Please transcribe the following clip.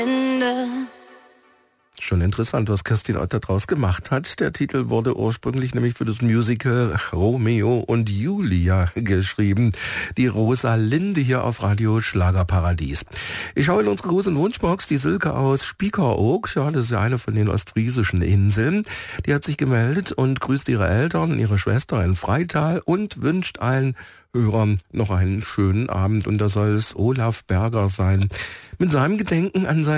Schon interessant, was Kerstin Ott daraus gemacht hat. Der Titel wurde ursprünglich nämlich für das Musical Romeo und Julia geschrieben. Die Rosalinde hier auf Radio Schlagerparadies. Ich schaue in unsere große Wunschbox, die Silke aus Spiekeroog. Ja, das ist ja eine von den ostfriesischen Inseln. Die hat sich gemeldet und grüßt ihre Eltern und ihre Schwester in Freital und wünscht allen Hörern noch einen schönen Abend. Und da soll es Olaf Berger sein. Mit seinem Gedenken an seinen